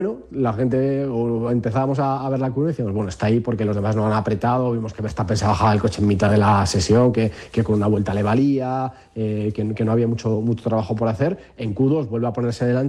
la gente o empezábamos a ver la curva y decíamos, bueno, está ahí porque los demás no han apretado, vimos que Verstappen se bajaba del coche en mitad de la sesión, que con una vuelta le valía, que no había mucho trabajo por hacer. En Q2 vuelve a ponerse delante